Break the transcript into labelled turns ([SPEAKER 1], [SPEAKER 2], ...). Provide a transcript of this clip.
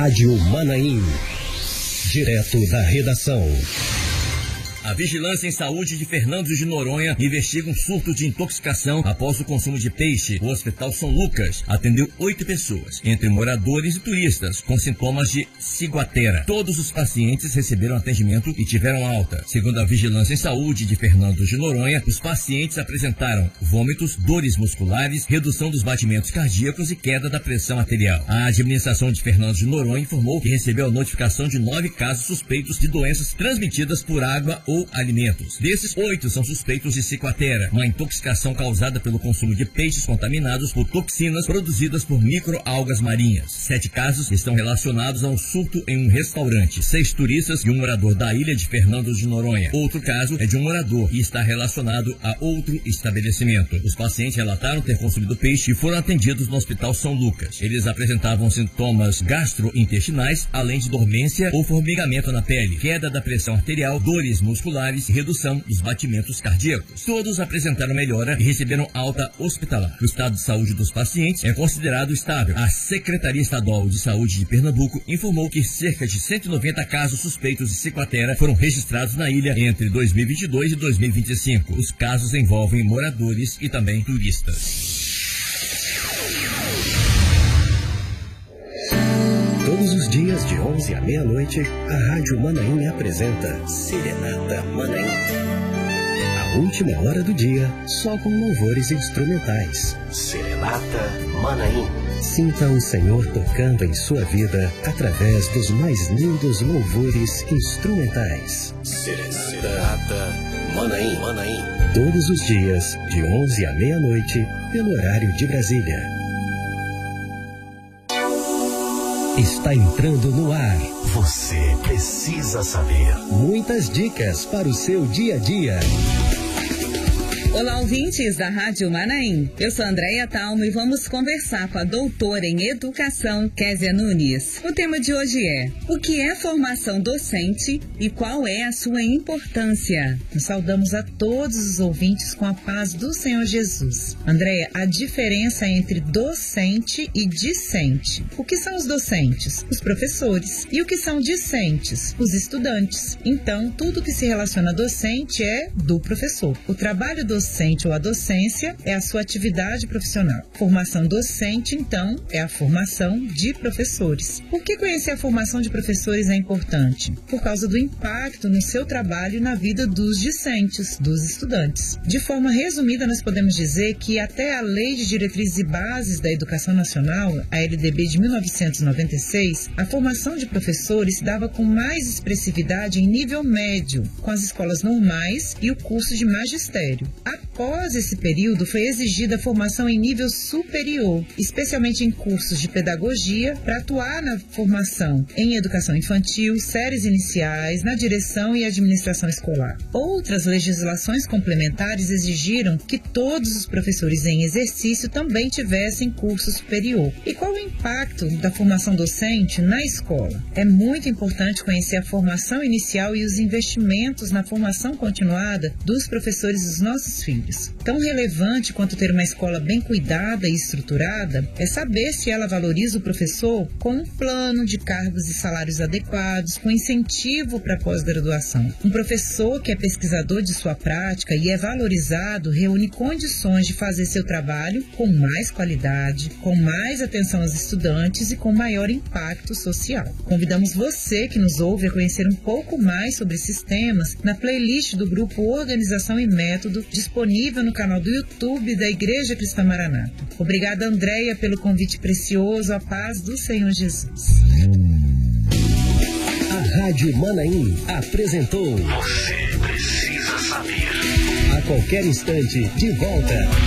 [SPEAKER 1] Rádio Manaim. Direto da redação.
[SPEAKER 2] A Vigilância em Saúde de Fernando de Noronha investiga um surto de intoxicação após o consumo de peixe. O Hospital São Lucas atendeu 8 pessoas, entre moradores e turistas, com sintomas de ciguatera. Todos os pacientes receberam atendimento e tiveram alta. Segundo a Vigilância em Saúde de Fernando de Noronha, os pacientes apresentaram vômitos, dores musculares, redução dos batimentos cardíacos e queda da pressão arterial. A administração de Fernando de Noronha informou que recebeu a notificação de 9 casos suspeitos de doenças transmitidas por água ou alimentos. Desses, 8 são suspeitos de ciguatera, uma intoxicação causada pelo consumo de peixes contaminados por toxinas produzidas por microalgas marinhas. 7 casos estão relacionados a um surto em um restaurante. 6 turistas e um morador da ilha de Fernando de Noronha. Outro caso é de um morador e está relacionado a outro estabelecimento. Os pacientes relataram ter consumido peixe e foram atendidos no Hospital São Lucas. Eles apresentavam sintomas gastrointestinais, além de dormência ou formigamento na pele, queda da pressão arterial, dores musculares e redução dos batimentos cardíacos. Todos apresentaram melhora e receberam alta hospitalar. O estado de saúde dos pacientes é considerado estável. A Secretaria Estadual de Saúde de Pernambuco informou que cerca de 190 casos suspeitos de ciguatera foram registrados na ilha entre 2022 e 2025. Os casos envolvem moradores e também turistas.
[SPEAKER 1] Todos os dias, de 11 à meia-noite, a Rádio Manaim apresenta Serenata Manaim. A última hora do dia, só com louvores instrumentais. Serenata Manaim. Sinta o Senhor tocando em sua vida através dos mais lindos louvores instrumentais. Serenata Manaim. Todos os dias, de 11 à meia-noite, pelo horário de Brasília. Está entrando no ar. Você precisa saber. Muitas dicas para o seu dia a dia.
[SPEAKER 3] Olá, ouvintes da Rádio Manaim. Eu sou Andréia Talmo e vamos conversar com a doutora em Educação, Késia Nunes. O tema de hoje é: o que é formação docente e qual é a sua importância? Nós saudamos a todos os ouvintes com a paz do Senhor Jesus. Andréia, a diferença entre docente e discente. O que são os docentes? Os professores. E o que são discentes? Os estudantes. Então, tudo que se relaciona a docente é do professor. O trabalho docente ou a docência é a sua atividade profissional. Formação docente, então, é a formação de professores. Por que conhecer a formação de professores é importante? Por causa do impacto no seu trabalho e na vida dos discentes, dos estudantes. De forma resumida, nós podemos dizer que até a Lei de Diretrizes e Bases da Educação Nacional, a LDB de 1996, a formação de professores se dava com mais expressividade em nível médio, com as escolas normais e o curso de magistério. Após esse período, foi exigida a formação em nível superior, especialmente em cursos de pedagogia, para atuar na formação em educação infantil, séries iniciais, na direção e administração escolar. Outras legislações complementares exigiram que todos os professores em exercício também tivessem curso superior. E qual o impacto da formação docente na escola? É muito importante conhecer a formação inicial e os investimentos na formação continuada dos professores dos nossos filhos. Tão relevante quanto ter uma escola bem cuidada e estruturada é saber se ela valoriza o professor com um plano de cargos e salários adequados, com incentivo para pós-graduação. Um professor que é pesquisador de sua prática e é valorizado reúne condições de fazer seu trabalho com mais qualidade, com mais atenção aos estudantes e com maior impacto social. Convidamos você que nos ouve a conhecer um pouco mais sobre esses temas na playlist do grupo Organização e Método, disponível no canal do YouTube da Igreja Cristã Maranata. Obrigada, Andréia, pelo convite precioso. A paz do Senhor Jesus.
[SPEAKER 1] A Rádio Manaim apresentou
[SPEAKER 4] Você precisa saber.
[SPEAKER 1] A qualquer instante, de volta.